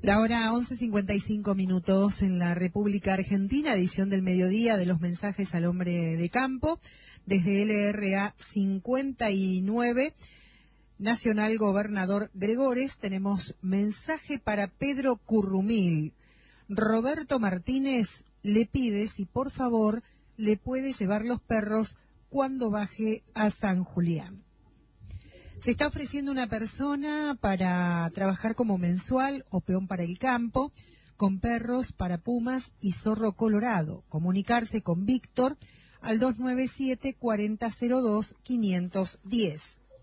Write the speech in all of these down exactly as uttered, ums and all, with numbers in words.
La hora once cincuenta y cinco minutos en la República Argentina, edición del mediodía de los mensajes al hombre de campo, desde L R A cincuenta y nueve, Nacional Gobernador Gregores, tenemos mensaje para Pedro Currumil. Roberto Martínez le pide si por favor le puede llevar los perros cuando baje a San Julián. Se está ofreciendo una persona para trabajar como mensual o peón para el campo, con perros para pumas y zorro colorado. Comunicarse con Víctor al dos nueve siete, cuatro cero cero dos, cinco uno cero.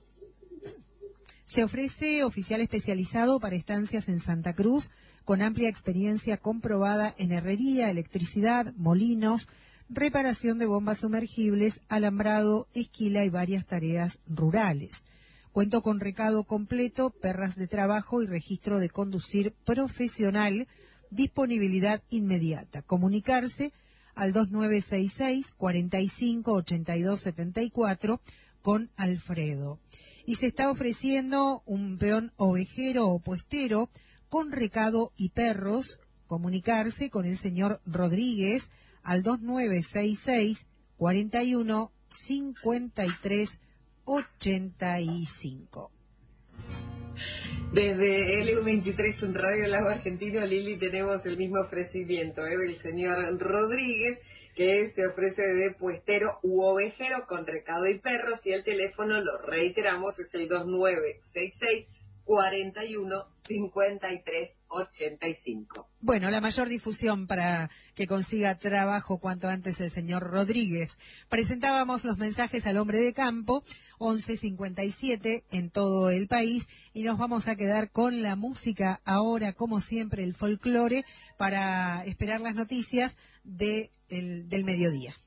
Se ofrece oficial especializado para estancias en Santa Cruz, con amplia experiencia comprobada en herrería, electricidad, molinos, reparación de bombas sumergibles, alambrado, esquila y varias tareas rurales. Cuento con recado completo, perras de trabajo y registro de conducir profesional, disponibilidad inmediata. Comunicarse al dos nueve seis seis, cuatro cinco, ocho dos siete cuatro con Alfredo. Y se está ofreciendo un peón ovejero o puestero con recado y perros. Comunicarse con el señor Rodríguez al dos nueve seis seis, cuatro uno, cinco tres ochenta y cinco. Desde L U veintitrés, un Radio Lago Argentino, Lili, tenemos el mismo ofrecimiento ¿eh? del señor Rodríguez, que se ofrece de puestero u ovejero con recado y perros, y el teléfono, lo reiteramos, es el dos nueve seis seis, cuatro uno, cinco tres ochenta y cinco. Bueno, la mayor difusión para que consiga trabajo cuanto antes el señor Rodríguez. Presentábamos los mensajes al hombre de campo, once cincuenta y siete en todo el país, y nos vamos a quedar con la música ahora, como siempre, el folclore, para esperar las noticias de el, del mediodía.